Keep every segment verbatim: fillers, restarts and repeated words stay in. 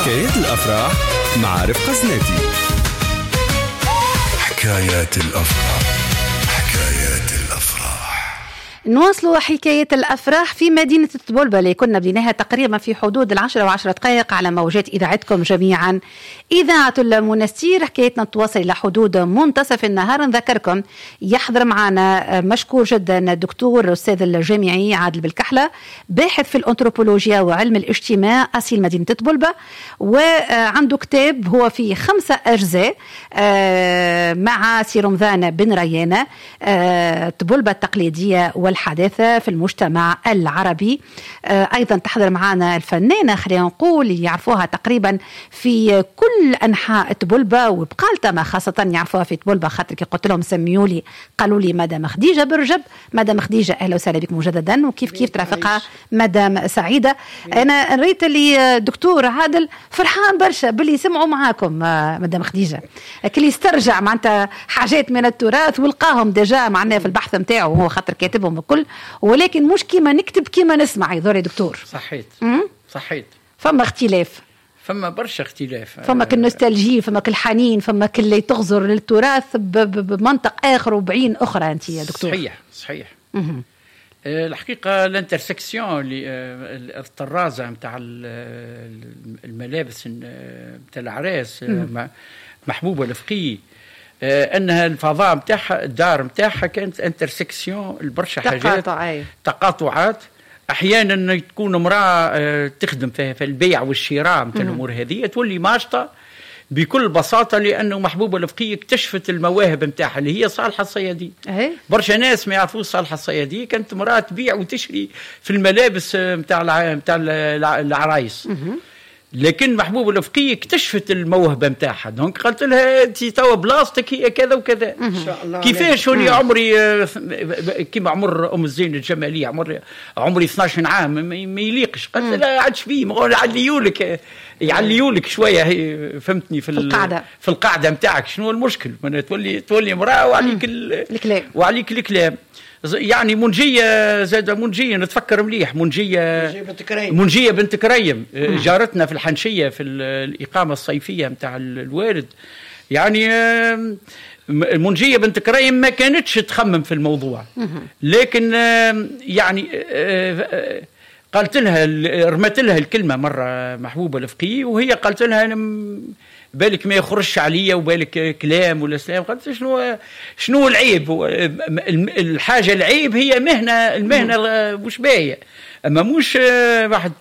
حكايات الأفراح مع رفقة زناتي. حكايات الأفراح، حكايات الأفراح. نواصلوا حكاية الأفراح في مدينة تبولبة اللي كنا بديناها تقريبا في حدود العشرة وعشرة دقائق على موجات إذاعتكم جميعا إذاعة المنستير. حكايتنا تواصل إلى حدود منتصف النهار. نذكركم يحضر معنا مشكور جدا الدكتور الأستاذ الجامعي عادل بالكحلة، باحث في الأنثروبولوجيا وعلم الاجتماع، أصيل مدينة تبولبة، وعنده كتاب هو في خمسة أجزاء مع سي رمضان بن ريانة، تبولبة التقليدية والحداثة في المجتمع العربي. أيضا تحضر معنا الفنانة خلينا نقول يعرفوها تقريبا في كل أنحاء تبولبة، وبقالتها خاصة يعرفوها في تبولبة خاطر كي قلت لهم سميولي قالوا لي مدام خديجة برجب. مدام خديجة أهلا وسهلا بك مجددا، وكيف كيف ترافقها مدام سعيدة. أنا ريت لي دكتور عادل فرحان برشا باللي سمعوا معاكم مدام خديجة، كل يسترجع معناتها حاجات من التراث ولقاهم ديجا معناه في البحث متاعه وهو خاطر كاتبهم الكل، ولكن مش كيما نكتب كيما نسمع. يظهر يا دكتور صحيت صحيت فما اختلاف، فما برشا اختلاف، فما كالنوستالجي، فما كالحنين، فما كاللي تغزر للتراث بمنطق آخر وبعين أخرى. أنت يا دكتور صحيح صحيح. أه الحقيقة الانترسكسيون اللي أه الطرازة متاع الملابس متاع العراس محبوبة الفقيه، أه أنها الفضاء متاعها الدار متاعها كانت انترسكسيون البرشا حاجات تقاطعات. احيانا تكون امراه تخدم في البيع والشراء مثل الامور هذه تولي ماشطه بكل بساطه، لانه محبوبه الفقيه اكتشفت المواهب نتاعها اللي هي صالحه الصيادي. برشا ناس ما يعرفوش صالحه الصيادي، كانت امراه تبيع وتشري في الملابس نتاع نتاع العرايس، لكن محبوبه الفقيه اكتشفت الموهبه نتاعها. دونك قالت لها انت توا بلاصتك هي كذا وكذا. ان شاء الله كيفاش ولي عمري كيما عمر ام الزين الجماليه عمري عمري اثناش عام ما يليقش. قالت لها عادش بيه يعليولك يعليولك شويه فهمتني في القاعده في القاعده نتاعك. شنو المشكل؟ تولي تولي امراه وعليك الكلام وعليك الكلام. يعني منجية زاد منجية نتفكر مليح منجية منجية بنت كريم, منجية بنت كريم جارتنا في الحنشية في الإقامة الصيفية متاع الوالد. يعني منجية بنت كريم ما كانتش تخمم في الموضوع، لكن يعني قالت لها رمت لها الكلمة مرة محبوبة الفقيه، وهي قالت لها أنا بالك ما يخرجش عليا وبالك كلام ولا سلام. قالت شنو شنو العيب؟ الحاجه العيب هي مهنه، المهنه مش باهيه، اما مش واحد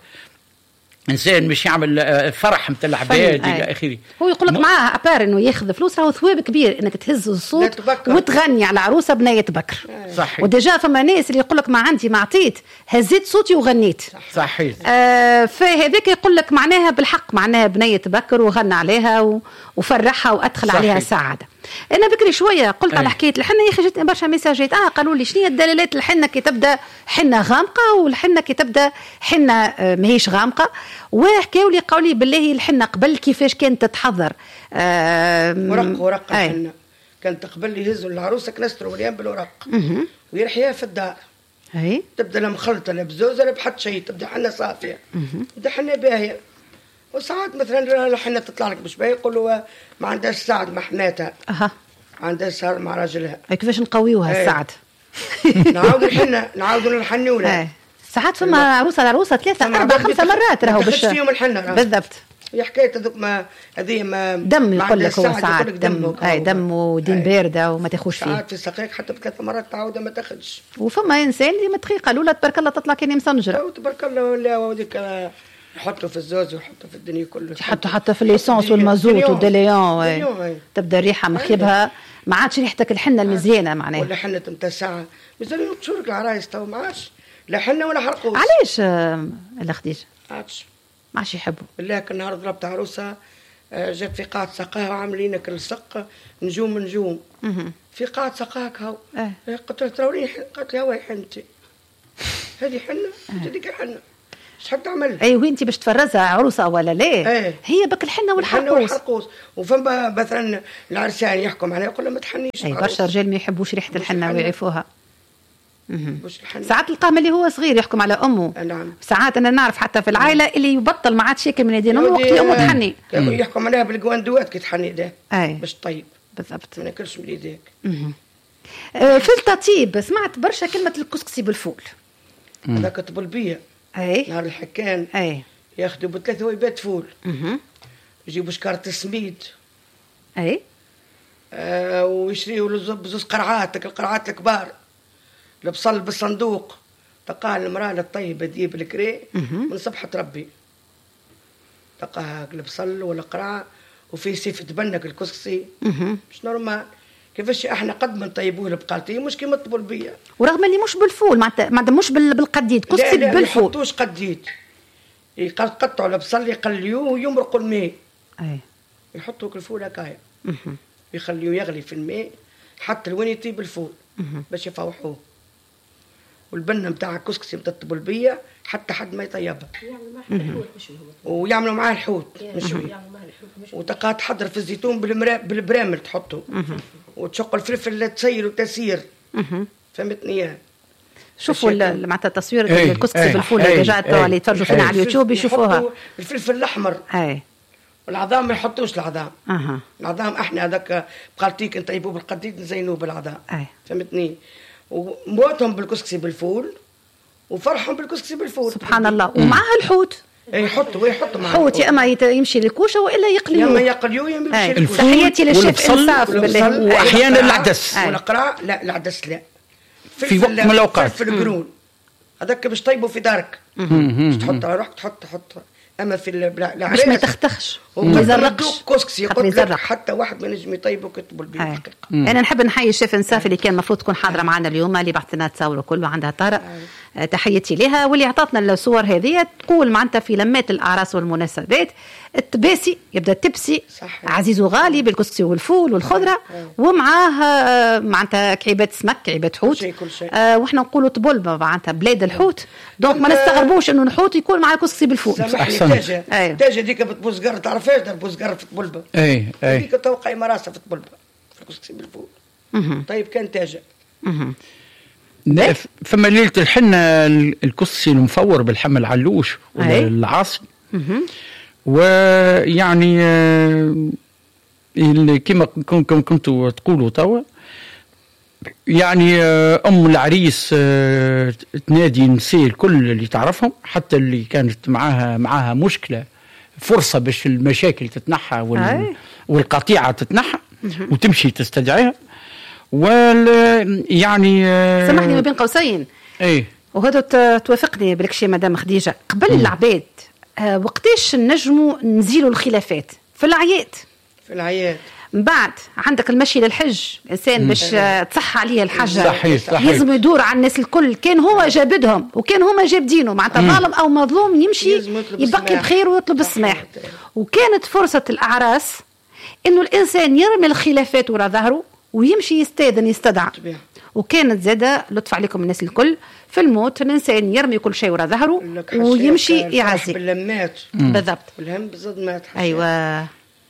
انسان مش يعمل فرح مثل العباد الى اخره. هو يقول لك معاه ابار انه ياخذ فلوس، راهو ثواب كبير انك تهز الصوت وتغني على عروسه بنيه بكر. صحيح. وديجا فما ناس اللي يقول لك ما عندي ما عطيت هزيت صوتي وغنيت. صحيح. آه فهذاك يقول لك معناها بالحق معناها بنيه بكر وغنى عليها و... وفرحها وادخل صحيح. عليها السعاده. انا بكري شويه قلت أي. على حكايه الحنه يا اخي جاتني برشا ميساجات اه قالوا لي شنو هي الدلالات الحنه كي تبدا حنه غامقه والحنه كي تبدا حنه آه ماهيش غامقه، وحكاوا لي قالوا لي بالله الحنه قبل كيفاش كانت تتحضر. آه ورق ورق الحنه كانت قبل يهزوا العروسه كنستروا مليان بالورق ويرحيها في الدار. اي تبدا لا مخلطه لا بزوزه لا بحط شيء، تبدا حنه صافيه تبدا حنه باهيه. وساعات مثلا الحنه تطلع لك مش باهيه يقولوا ما عندهاش سعد مع حماتها. اها عندها سعد مع راجلها. كيفاش نقويوها السعد؟ نعاودوا الحنه نعاودوا نحنوها. ساعات فما عروسه عروسه ثلاثه اربع خمسه مرات راهو باش فيهم الحنه بالضبط. هي حكايه هذوك ما هذه ما دم يقول لك هو ساعات دم اي دم ودين بارده وما تاخوش فيه ساعات في السقيق حتى بثلاث مرات تعاودها ما تاخذش. وفما انسان اللي متخيقه الاولى تبارك الله تطلع كاني مسنجره تبارك الله ولا وديك يحطوا في الزوز ويحطوا في الدنيا كله، يحطوا حتى في الليسونس والمازوت والدليون، تبدا الريحه مخيبها ما عادش ريحتك الحنه المزيانه معناها. ولا حنه نتاع ساعه مازال ينقشوا لك العرايس تو ما عادش لا حنه ولا حرقوس. علاش الا خديجه؟ ما عادش ما عادش يحبوا. بالله كان نهار ضربت عروسه جات في قاعه سقاها وعاملين لك السق نجوم نجوم في قاعه سقاك هاو. قلت لها تراوري قالت لي هاي حنتي هذه حنه هذيك حنه ايش حد تعمل؟ اي وانت باش تفرزها عروسه ولا لا؟ ايه. هي بك الحنه والحرقوس. والحرقوس. وفما مثلا العرسان يحكم عليها يقول له ما تحنيش. اي برشا رجال ما يحبوش ريحه الحنه ويعرفوها. ساعات تلقاه اللي هو صغير يحكم على امه. نعم. ساعات انا نعرف حتى في العائله اللي يبطل ما عادش ياكل من يدين امه وقت اللي امه تحني يحكم عليها بالجواندوات كي تحني ده باش طيب بالضبط ما ناكلش من يديك. في التطيب سمعت برشا كلمه الكسكسي بالفول هذاك طبلبيه. اي نهار الحكان اي ياخذوا بثلاث ويبات فول يجيبوا شكاره السميد اي آه ويشريوا بزوز قرعات القرعات الكبار البصل بالصندوق تلقاها المراه الطيبه ديب الكري من صبحه ربي تلقاها البصل ولا قرعه وفي سيف تبنك الكسكسي مش نورمال. كيفاش احنا قد ما نطيبوه البقالتي مش كيما الطبلبيه ورغم اللي مش بالفول معناتها معناتها مش بالقديد كسكسي بالفول. لا ما يحطوش قديد يقطعوا البصل يقليوه ويمرقوا الماء اي يحطوا الفول هكايا يخليوه يغلي في الماء حتى لوين يطيب الفول باش يفوحوه. والبنه نتاع الكسكسي نتاع الطبلبيه حتى حد ما يطيبها ويعملوا معاه الحوت مشوي وتقعد تحضر في الزيتون بالبرامل تحطه وتشق الفلفل تسير وتسير فهمتني. شوفوا معناتها تصوير الكسكسي بالفول اللي جات اللي يتفرجوا فينا على اليوتيوب يشوفوها. الفلفل الاحمر اي والعظام ما يحطوش العظام. اها العظام احنا هذاك بقالتيك نطيبوه بالقديد نزينوه بالعظام فهمتني. وموتهم بالكسكسي بالفول وفرحهم بالكسكسي بالفول سبحان الله. ومعها الحوت يحطوا ويحطوا معاه حوت يا اما يمشي للكوشه والا يقليوه يا اما يقليوه يا اما يمشي للكوشه. تحياتي للشيف انصاف واحيانا العدس والقرع لا العدس لا في وقت من الاوقات في القرون هذاك باش طيبوا في دارك باش تحطها روح تحط تحط اما في العريس باش ما يتختخش وما يزرقش كسكسي يقول حتى واحد ما نجم يطيبه كتبوا البيض الحقيقه. انا نحب نحيي الشيف انصاف اللي كان المفروض تكون حاضره معنا اليوم اللي بعث لنا تصاور كله عندها طارق تحياتي لها واللي عطاتنا الصور هذه تقول معناتها في لمات الاعراس والمناسبات التباسي يبدا التبسي صح. عزيز وغالي بالكسكسي والفول والخضره ومعاه معناتها كعيبات سمك كعيبات حوت كل شيء كل شيء. آه واحنا نقولوا طبلبه معناتها بلاد الحوت دونك ما نستغربوش انه الحوت يكون مع الكسكسي بالفول. تاجه أيوه. تاجه ديك بتبوزقر تعرفاش دار بوزقر في طبلبه اي اي ديك توقع مراسه في طبلبه في الكسكسي بالفول. طيب كان تاجه فما ليله الحنه الكسكسي المفور بالحم العلوش ولا العاصي ويعني كما كنتوا تقولوا توا يعني ام العريس تنادي نساء الكل اللي تعرفهم حتى اللي كانت معاها معاها مشكله فرصه باش المشاكل تتنحى وال والقطيعه تتنحى وتمشي تستدعيها وال يعني سامحني ما بين قوسين ايه وهذا توافقني بالكشي مدام خديجه قبل م. العباد آه وقتاش نجموا نزيلوا الخلافات في العياد في العياد من بعد عندك المشي للحج الانسان باش آه تصح عليه الحجه صحيح صحيح لازم يدور على الناس الكل كان هو جابدهم وكان هما جابدينه معناتها ظالم او مظلوم يمشي يبقي بخير ويطلب السماح. وكانت فرصه الاعراس انه الانسان يرمي الخلافات ورا ظهره ويمشي يستاذن يستدعى. وكانت زاده لطف عليكم الناس الكل في الموت الانسان يرمي كل شيء ورا ظهره ويمشي يعزي باللمات بالضبط الهم بالزدمات ايوه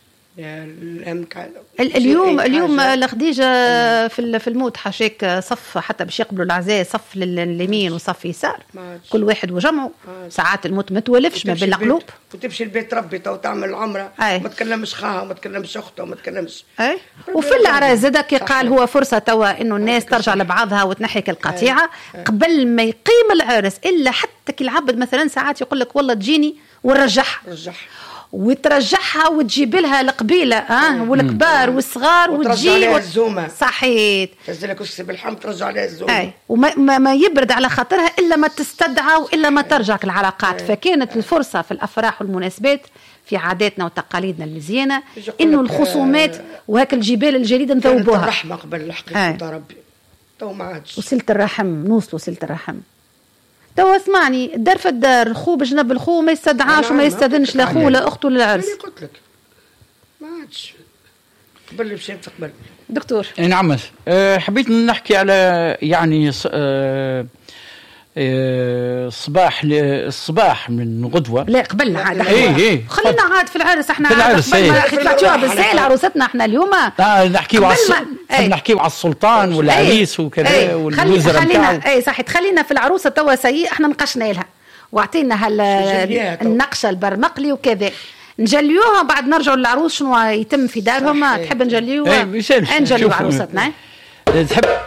الهم اليوم اليوم لخديجه في في الموت حاشاك صف حتى باش يقبلوا العزاء صف لليمين وصف يسار كل واحد وجمعه ساعات الموت ما تولفش ما بين القلوب وتمشي البيت ربي تو تعمل العمره ما تكلمش خاها وما تكلمش اخته وما تكلمش اي وفي العراس زاد كي قال هو فرصه توا انه الناس ترجع لبعضها وتنحيك القطيعه قبل ما يقيم العرس الا حتى كي العبد مثلا ساعات يقول لك والله تجيني ونرجعها رجعها وترجعها وتجيب لها القبيله اه والكبار والصغار وتجي عليها الزومه صحيت تنزل كرسي بالحم ترجع عليها الزومه اي وما ما, ما يبرد على خاطرها الا ما تستدعى والا ما ترجع العلاقات. فكانت الفرصه في الافراح والمناسبات في عاداتنا وتقاليدنا المزيانه انه الخصومات وهاك الجبال الجليده نذوبوها الرحمه قبل الحقيقه تاع ربي تو ما عادش وصلة الرحم نوصلوا صلة الرحم. تو اسمعني الدار في الدار خو بجنب الخو ما يستدعاش وما يستاذنش لا خو لا اخته للعرس. انا قلت لك ما عادش قبل بشيء قبل دكتور. نعم أه حبيت نحكي على يعني أه الصباح الصباح من غدوه. لا قبلنا عاد ايه ايه خلينا عاد في العرس احنا في العرس قبل ما طلعتوها بالسهل عروستنا احنا اليوم اه نحكيو على ما... نحكيو على السلطان والعريس وكذا والوزراء نتاعو. اي صحيح تخلينا في العروسه توا سي احنا نقشنا لها واعطينا هال النقشه البرمقلي وكذا نجليوها بعد نرجعوا للعروس شنو يتم في دارهم. تحب نجليوها؟ اي نجليو عروستنا تحب